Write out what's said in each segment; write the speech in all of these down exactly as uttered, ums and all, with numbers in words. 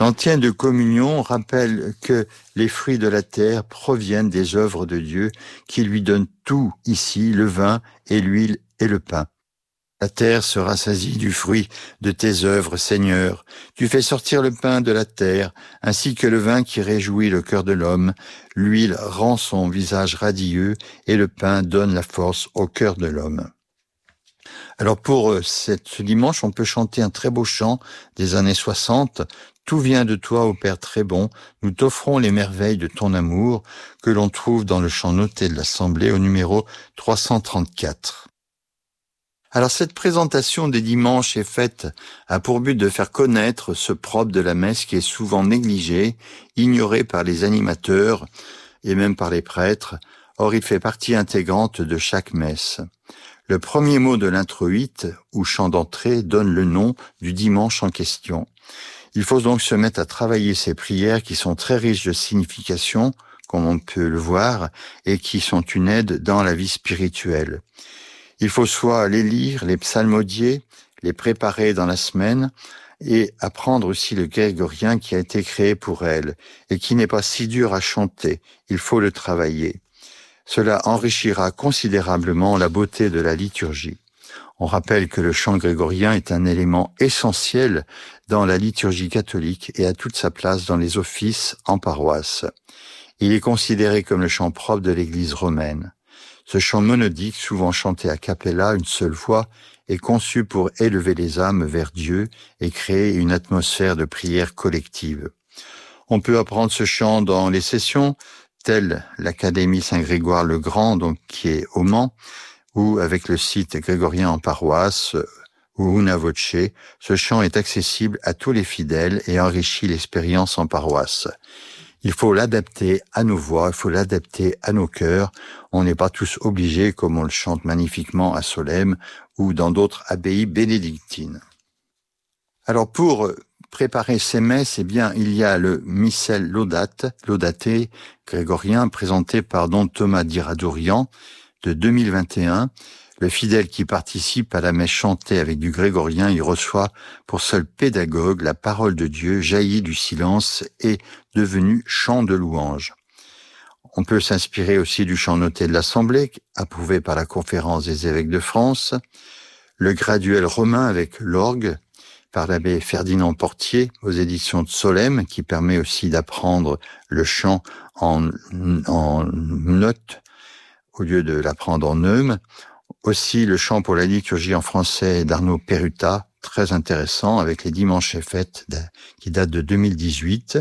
L'antienne de communion rappelle que les fruits de la terre proviennent des œuvres de Dieu qui lui donne tout ici, le vin et l'huile et le pain. La terre se rassasie du fruit de tes œuvres, Seigneur. Tu fais sortir le pain de la terre, ainsi que le vin qui réjouit le cœur de l'homme. L'huile rend son visage radieux et le pain donne la force au cœur de l'homme. Alors pour cette, ce dimanche, on peut chanter un très beau chant des années soixante. Tout vient de toi, ô Père très bon. Nous t'offrons les merveilles de ton amour que l'on trouve dans le chant noté de l'Assemblée au numéro trois cent trente-quatre. Alors cette présentation des dimanches est faite a pour but de faire connaître ce propre de la messe qui est souvent négligé, ignoré par les animateurs et même par les prêtres. Or il fait partie intégrante de chaque messe. Le premier mot de l'introïte, ou chant d'entrée, donne le nom du dimanche en question. Il faut donc se mettre à travailler ces prières qui sont très riches de signification, comme on peut le voir, et qui sont une aide dans la vie spirituelle. Il faut soit les lire, les psalmodier, les préparer dans la semaine et apprendre aussi le grégorien qui a été créé pour elle et qui n'est pas si dur à chanter. Il faut le travailler. Cela enrichira considérablement la beauté de la liturgie. On rappelle que le chant grégorien est un élément essentiel dans la liturgie catholique et a toute sa place dans les offices en paroisse. Il est considéré comme le chant propre de l'Église romaine. Ce chant monodique, souvent chanté a cappella, une seule fois, est conçu pour élever les âmes vers Dieu et créer une atmosphère de prière collective. On peut apprendre ce chant dans les sessions, telles l'Académie Saint-Grégoire-le-Grand, donc qui est au Mans, ou avec le site grégorien en paroisse, ou Una Voce. Ce chant est accessible à tous les fidèles et enrichit l'expérience en paroisse. Il faut l'adapter à nos voix, il faut l'adapter à nos cœurs. On n'est pas tous obligés, comme on le chante magnifiquement à Solesmes ou dans d'autres abbayes bénédictines. Alors pour préparer ces messes, eh bien, il y a le missel Laudate, Laudaté grégorien, présenté par don Thomas d'Iradourian de deux mille vingt et un. Le fidèle qui participe à la messe chantée avec du grégorien, il reçoit pour seul pédagogue la parole de Dieu jaillie du silence et devenue chant de louange. On peut s'inspirer aussi du chant noté de l'Assemblée, approuvé par la Conférence des évêques de France, le graduel romain avec l'orgue, par l'abbé Ferdinand Portier aux éditions de Solesmes, qui permet aussi d'apprendre le chant en, en notes au lieu de l'apprendre en neume. Aussi le chant pour la liturgie en français d'Arnaud Perruta, très intéressant, avec les dimanches et fêtes qui date de deux mille dix-huit.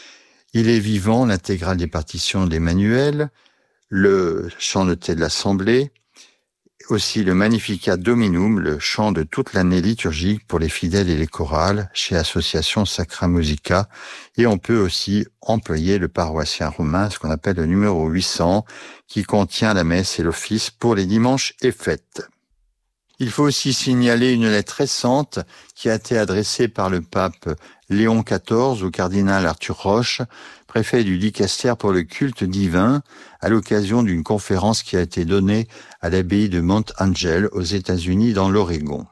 Il est vivant, l'intégrale des partitions d'Emmanuel, le chant noté de l'Assemblée, aussi le Magnificat Dominum, le chant de toute l'année liturgique pour les fidèles et les chorales chez Association Sacra Musica. Et on peut aussi employer le paroissien romain, ce qu'on appelle le numéro huit cents, qui contient la messe et l'office pour les dimanches et fêtes. Il faut aussi signaler une lettre récente qui a été adressée par le pape Léon quatorze au cardinal Arthur Roche, préfet du Dicaster pour le culte divin, à l'occasion d'une conférence qui a été donnée à l'abbaye de Mount Angel aux États-Unis dans l'Oregon.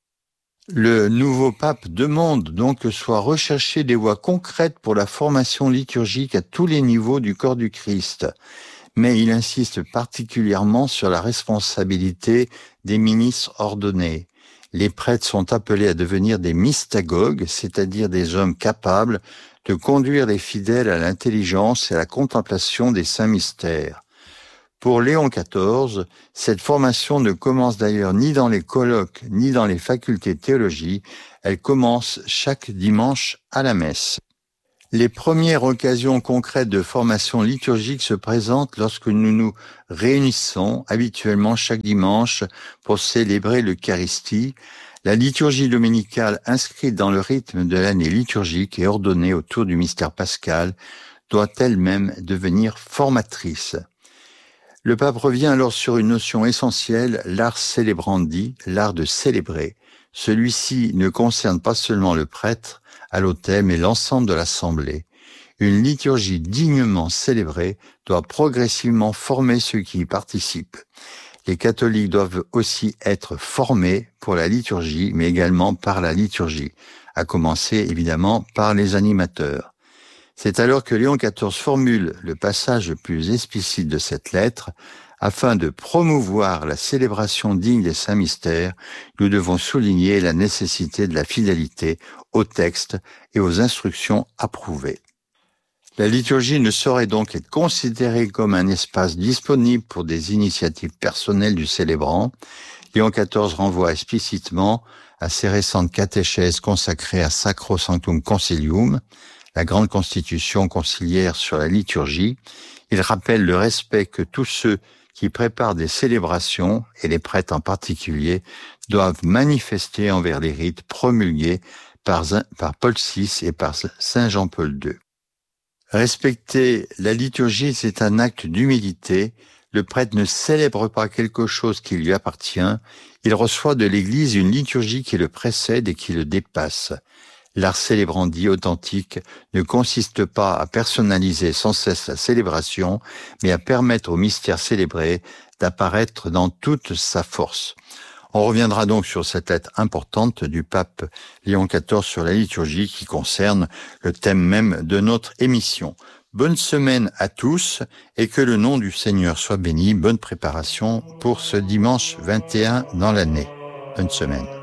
Le nouveau pape demande donc que soient recherchées des voies concrètes pour la formation liturgique à tous les niveaux du corps du Christ. Mais il insiste particulièrement sur la responsabilité des ministres ordonnés. Les prêtres sont appelés à devenir des mystagogues, c'est-à-dire des hommes capables de conduire les fidèles à l'intelligence et à la contemplation des saints mystères. Pour Léon quatorze, cette formation ne commence d'ailleurs ni dans les colloques ni dans les facultés de théologie, elle commence chaque dimanche à la messe. Les premières occasions concrètes de formation liturgique se présentent lorsque nous nous réunissons habituellement chaque dimanche pour célébrer l'Eucharistie. La liturgie dominicale inscrite dans le rythme de l'année liturgique et ordonnée autour du mystère pascal doit elle-même devenir formatrice. Le pape revient alors sur une notion essentielle, l'ars celebrandi, l'art de célébrer. Celui-ci ne concerne pas seulement le prêtre à l'autel, mais l'ensemble de l'assemblée. Une liturgie dignement célébrée doit progressivement former ceux qui y participent. Les catholiques doivent aussi être formés pour la liturgie, mais également par la liturgie. à commencer évidemment par les animateurs. C'est alors que Léon quatorze formule le passage le plus explicite de cette lettre. Afin de promouvoir la célébration digne des saints mystères, nous devons souligner la nécessité de la fidélité aux textes et aux instructions approuvées. La liturgie ne saurait donc être considérée comme un espace disponible pour des initiatives personnelles du célébrant. Léon quatorze renvoie explicitement à ses récentes catéchèses consacrées à Sacro Sanctum Concilium, la grande constitution conciliaire sur la liturgie. Il rappelle le respect que tous ceux qui préparent des célébrations, et les prêtres en particulier, doivent manifester envers les rites promulgués par, par Paul six et par Saint Jean-Paul deux. Respecter la liturgie, c'est un acte d'humilité. Le prêtre ne célèbre pas quelque chose qui lui appartient. Il reçoit de l'Église une liturgie qui le précède et qui le dépasse. L'art célébrandi authentique ne consiste pas à personnaliser sans cesse la célébration, mais à permettre au mystère célébré d'apparaître dans toute sa force. On reviendra donc sur cette lettre importante du pape Léon quatorze sur la liturgie qui concerne le thème même de notre émission. Bonne semaine à tous et que le nom du Seigneur soit béni. Bonne préparation pour ce dimanche vingt et un dans l'année. Bonne semaine.